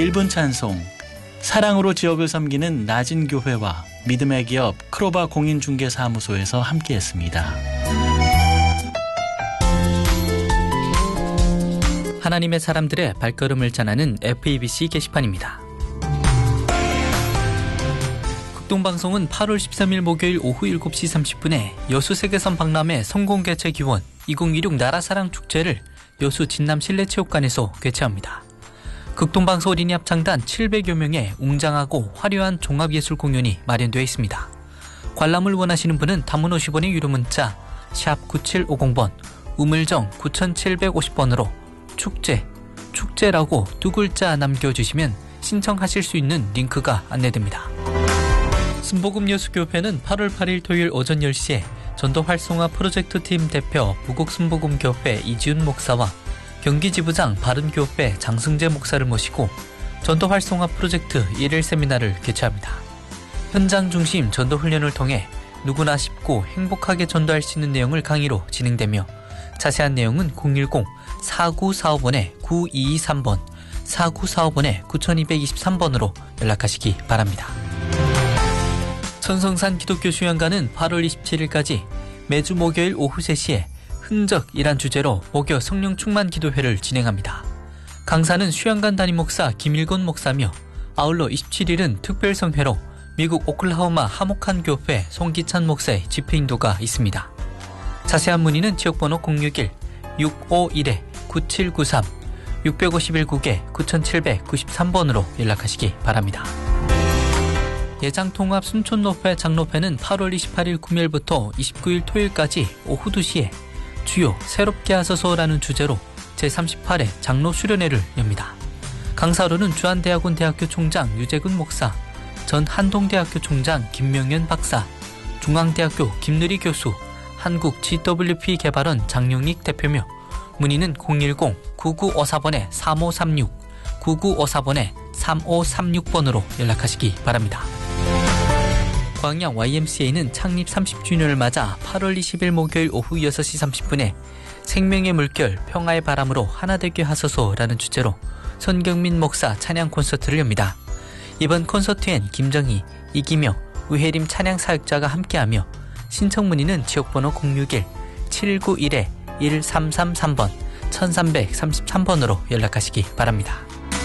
1분 찬송, 사랑으로 지역을 섬기는 낮은 교회와 믿음의 기업 크로바 공인중개사무소에서 함께했습니다. 하나님의 사람들의 발걸음을 전하는 FEBC 게시판입니다. 극동방송은 8월 13일 목요일 오후 7시 30분에 여수 세계선 박람회 성공개최 기원 2016 나라사랑 축제를 여수 진남 실내체육관에서 개최합니다. 극동방송 어린이 합창단 700여 명의 웅장하고 화려한 종합예술 공연이 마련되어 있습니다. 관람을 원하시는 분은 단문 50원의 유료 문자 샵 9750번, 우물정 9750번으로 축제라고 두 글자 남겨주시면 신청하실 수 있는 링크가 안내됩니다. 순복음여수교회는 8월 8일 토요일 오전 10시에 전도활성화 프로젝트팀 대표 부국순복음교회 이지훈 목사와 경기지부장 바른교회 장승재 목사를 모시고 전도활성화 프로젝트 1일 세미나를 개최합니다. 현장 중심 전도훈련을 통해 누구나 쉽고 행복하게 전도할 수 있는 내용을 강의로 진행되며 자세한 내용은 010-4945-9223번, 4945-9223번으로 연락하시기 바랍니다. 천성산 기독교 수양관은 8월 27일까지 매주 목요일 오후 3시에 흥적이란 주제로 목요 성령 충만 기도회를 진행합니다. 강사는 수양관 담임 목사 김일곤 목사며 아울러 27일은 특별성회로 미국 오클라호마 하목한 교회 송기찬 목사의 집회 인도가 있습니다. 자세한 문의는 지역번호 061-651-9793, 651국에 9793번으로 연락하시기 바랍니다. 예장통합 순촌노회 장로회는 8월 28일 금요일부터 29일 토요일까지 오후 2시에 주요 새롭게 하소서라는 주제로 제38회 장로 수련회를 엽니다. 강사로는 주한대학원 대학교 총장 유재근 목사, 전 한동대학교 총장 김명현 박사, 중앙대학교 김누리 교수, 한국 GWP 개발원 장용익 대표며 문의는 010-9954-3536, 9954-3536번으로 연락하시기 바랍니다. 광양 YMCA는 창립 30주년을 맞아 8월 20일 목요일 오후 6시 30분에 생명의 물결 평화의 바람으로 하나되게 하소서라는 주제로 손경민 목사 찬양 콘서트를 엽니다. 이번 콘서트엔 김정희, 이기며, 우혜림 찬양 사역자가 함께하며 신청 문의는 지역번호 061-791-1333번, 1333번으로 연락하시기 바랍니다.